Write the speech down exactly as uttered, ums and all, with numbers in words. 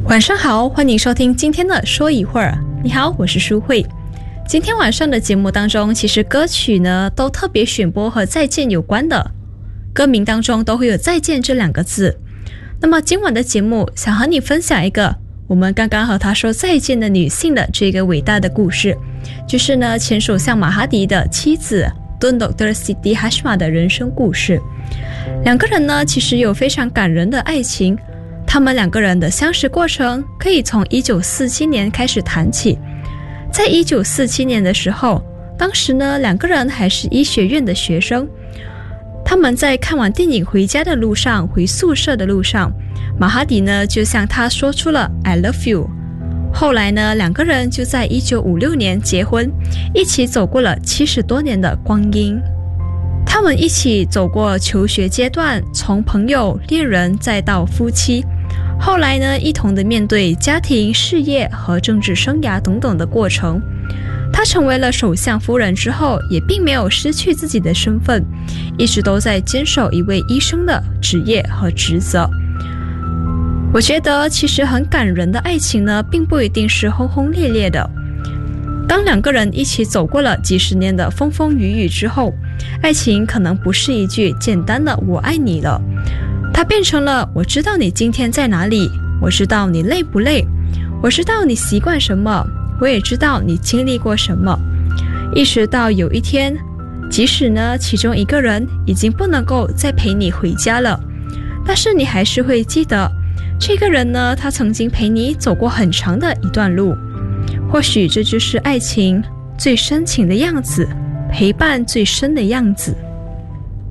晚上好，欢迎收听今天的说一会儿。你好，我是舒慧。今天晚上的节目当中，其实歌曲呢都特别选播和再见有关的，歌名当中都会有再见这两个字。那么今晚的节目想和你分享一个我们刚刚和她说再见的女性的这个伟大的故事，就是呢前首相马哈迪的妻子 Tun Doktor Siti Hasmah 的人生故事。两个人呢其实有非常感人的爱情，他们两个人的相识过程可以从一九四七年开始谈起。在一九四七年的时候，当时呢两个人还是医学院的学生，他们在看完电影回家的路上，回宿舍的路上，马哈迪呢就向他说出了 I love you。 后来呢两个人就在一九五六年结婚，一起走过了七十多年的光阴。他们一起走过求学阶段，从朋友、恋人再到夫妻，后来呢一同的面对家庭、事业和政治生涯等等的过程。他成为了首相夫人之后，也并没有失去自己的身份，一直都在坚守一位医生的职业和职责。我觉得其实很感人的爱情呢，并不一定是轰轰烈烈的。当两个人一起走过了几十年的风风雨雨之后，爱情可能不是一句简单的我爱你了，它变成了我知道你今天在哪里，我知道你累不累，我知道你习惯什么，我也知道你经历过什么。一直到有一天，即使呢其中一个人已经不能够再陪你回家了，但是你还是会记得这个人呢，他曾经陪你走过很长的一段路。或许这就是爱情最深情的样子，陪伴最深的样子。